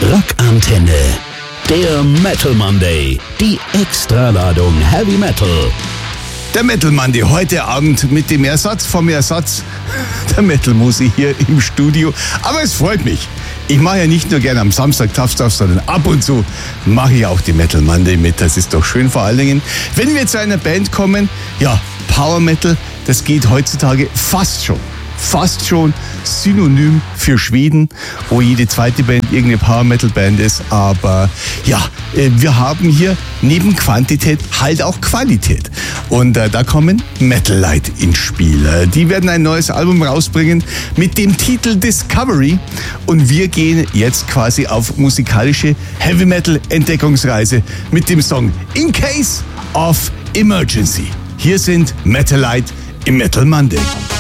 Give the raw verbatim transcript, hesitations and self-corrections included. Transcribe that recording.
Rockantenne. Der Metal Monday. Die Extraladung Heavy Metal. Der Metal Monday heute Abend mit dem Ersatz vom Ersatz der Metal-Musik hier im Studio. Aber es freut mich. Ich mache ja nicht nur gerne am Samstag Tough Stuff, sondern ab und zu mache ich auch die Metal Monday mit. Das ist doch schön, vor allen Dingen, wenn wir zu einer Band kommen. Ja, Power Metal, das geht heutzutage fast schon. Fast schon synonym für Schweden, wo jede zweite Band irgendeine Power-Metal-Band ist. Aber ja, wir haben hier neben Quantität halt auch Qualität. Und äh, da kommen Metal Light ins Spiel. Äh, die werden ein neues Album rausbringen mit dem Titel Discovery. Und wir gehen jetzt quasi auf musikalische Heavy-Metal-Entdeckungsreise mit dem Song In Case of Emergency. Hier sind Metal Light im Metal Monday.